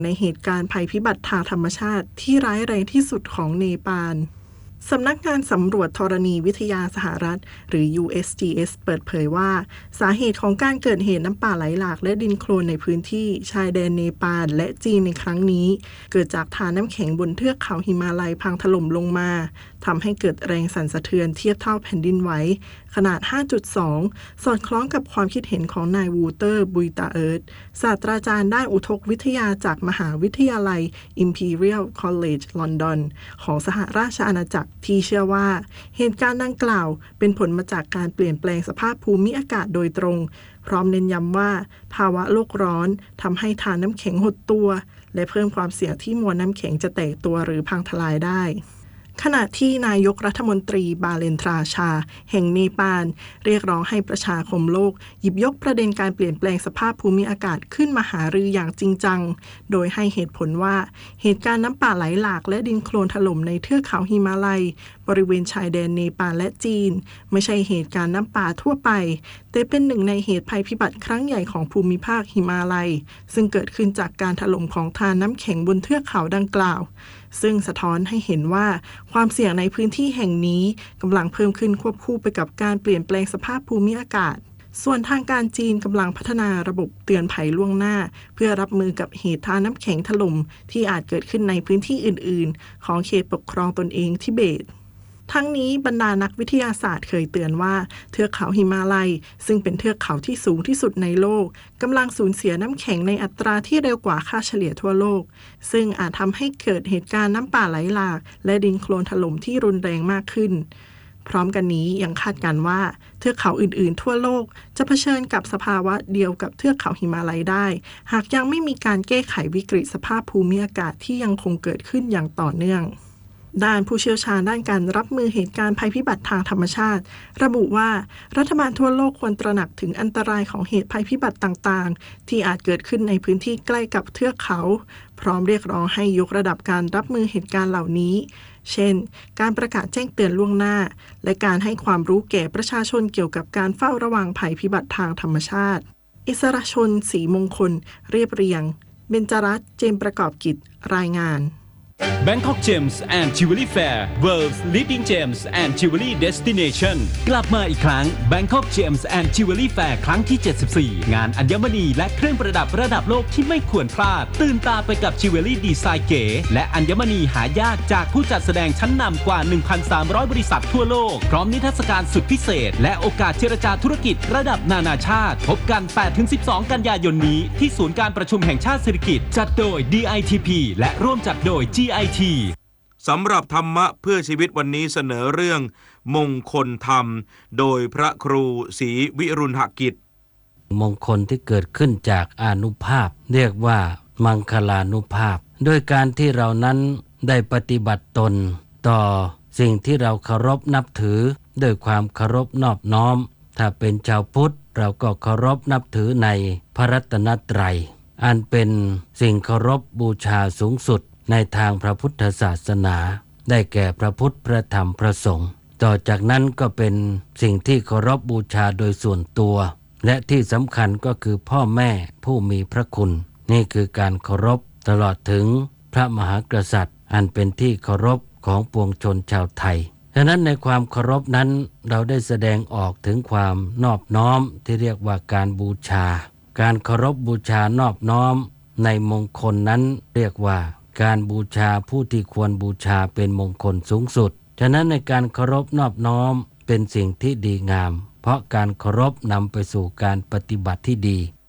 ในเหตุการณ์ภัยพิบัติทางธรรมชาติที่ร้ายแรงที่สุดของเนปาลสำนักงานสำรวจธรณีวิทยาสหรัฐหรือ USGS เปิดเผยว่าสาเหตุของการเกิดเหตุน้ำป่าไหลหลากและดินโคลนในพื้นที่ชายแดนเนปาลและจีนในครั้งนี้เกิดจากฐานน้ำแข็งบนเทือกเขาหิมาลัยพังถล่มลงมาทำให้เกิดแรงสั่นสะเทือนเทียบเท่าแผ่นดินไหวขนาด 5.2 สอดคล้องกับความคิดเห็นของนายวูเตอร์บุยตาเอิร์ธศาสตราจารย์ด้านอุทกวิทยาจากมหาวิทยาลัย Imperial College London ของสหราชอาณาจักรที่เชื่อว่าเหตุการณ์ดังกล่าวเป็นผลมาจากการเปลี่ยนแปลงสภาพภูมิอากาศโดยตรงพร้อมเน้นย้ำว่าภาวะโลกร้อนทำให้ฐานน้ำแข็งหดตัวและเพิ่มความเสี่ยงที่มวลน้ำแข็งจะแตกตัวหรือพังทลายได้ขณะที่นายกรัฐมนตรีบาเลนทราชาแห่งเนปาลเรียกร้องให้ประชาคมโลกหยิบยกประเด็นการเปลี่ยนแปลงสภาพภูมิอากาศขึ้นมาหารืออย่างจริงจังโดยให้เหตุผลว่าเหตุการณ์น้ำป่าไหลหลากและดินโคลนถล่มในเทือกเขาหิมาลัยบริเวณชายแดนเนปาลและจีนไม่ใช่เหตุการณ์น้ำป่าทั่วไปแต่เป็นหนึ่งในเหตุภัยพิบัติครั้งใหญ่ของภูมิภาคหิมาลัยซึ่งเกิดขึ้นจากการถล่มของธารน้ำแข็งบนเทือกเขาดังกล่าวซึ่งสะท้อนให้เห็นว่าความเสี่ยงในพื้นที่แห่งนี้กำลังเพิ่มขึ้นควบคู่ไปกับการเปลี่ยนแปลงสภาพภูมิอากาศส่วนทางการจีนกำลังพัฒนาระบบเตือนภัยล่วงหน้าเพื่อรับมือกับเหตุธารน้ำแข็งถล่มที่อาจเกิดขึ้นในพื้นที่อื่นๆของเขตปกครองตนเองทิเบตทั้งนี้บรรดานักวิทยาศาสตร์เคยเตือนว่าเทือกเขาหิมาลัยซึ่งเป็นเทือกเขาที่สูงที่สุดในโลกกำลังสูญเสียน้ำแข็งในอัตราที่เร็วกว่าค่าเฉลี่ยทั่วโลกซึ่งอาจทำให้เกิดเหตุการณ์น้ำป่าไหลหลากและดินโคลนถล่มที่รุนแรงมากขึ้นพร้อมกันนี้ยังคาดการณ์ว่าเทือกเขาอื่นๆทั่วโลกจะเผชิญกับสภาวะเดียวกับเทือกเขาหิมาลัยได้หากยังไม่มีการแก้ไขวิกฤตสภาพภูมิอากาศที่ยังคงเกิดขึ้นอย่างต่อเนื่องด้านผู้เชี่ยวชาญด้านการรับมือเหตุการณ์ภัยพิบัติทางธรรมชาติระบุว่ารัฐบาลทั่วโลกควรตระหนักถึงอันตรายของเหตุภัยพิบัติต่างๆที่อาจเกิดขึ้นในพื้นที่ใกล้กับเทือกเขาพร้อมเรียกร้องให้ยกระดับการรับมือเหตุการณ์เหล่านี้เช่นการประกาศแจ้งเตือนล่วงหน้าและการให้ความรู้แก่ประชาชนเกี่ยวกับการเฝ้าระวังภัยพิบัติทางธรรมชาติอิสระชนศรีมงคลเรียบเรียงเบญจรัตน์เจมประกอบกิจรายงาน Bangkok Gems and Jewelry Fair World's Leading Gems and Jewelry Destination กลับมาอีกครั้ง Bangkok Gems and Jewelry Fair ครั้งที่ 74 งานอัญมณีและเครื่องประดับระดับโลกที่ไม่ควรพลาดตื่นตาไปกับจิวเวลรี่ดีไซน์เก๋และอัญมณีหายากจากผู้จัดแสดงชั้นนำกว่า 1,300 บริษัททั่วโลกพร้อมนิทรรศการสุดพิเศษและโอกาสเจรจาธุรกิจระดับนานาชาติพบกัน 8-12 กันยายนนี้ที่ศูนย์การประชุมแห่งชาติสิริกิติ์จัดโดย DITP และร่วมจัดโดย GIT สำหรับธรรมะเพื่อชีวิตวันนี้เสนอเรื่องมงคลธรรมโดยพระครูศรีวิรุณหกิจมงคลที่เกิดขึ้นจากอานุภาพเรียกว่ามังคลานุภาพโดยการที่เรานั้นได้ปฏิบัติตนต่อสิ่งที่เราเคารพนับถือด้วยความเคารพนอบน้อมถ้าเป็นชาวพุทธเราก็เคารพนับถือในพระรัตนตรัยอันเป็นสิ่งเคารพบูชาสูงสุดในทางพระพุทธศาสนาได้แก่พระพุทธพระธรรมพระสงฆ์ต่อจากนั้นก็เป็นสิ่งที่เคารพบูชาโดยส่วนตัวและที่สำคัญก็คือพ่อแม่ผู้มีพระคุณนี่คือการเคารพตลอดถึงพระมหากษัตริย์อันเป็นที่เคารพของปวงชนชาวไทยฉะนั้นในความเคารพนั้นเราได้แสดงออกถึงความนอบน้อมที่เรียกว่าการบูชาการเคารพบูชานอบน้อมในมงคลนั้นเรียกว่าการบูชาผู้ที่ควรบูชาเป็นมงคลสูงสุดฉะนั้นในการเคารพนอบน้อมเป็นสิ่งที่ดีงามเพราะการเคารพนำไปสู่การปฏิบัติที่ดี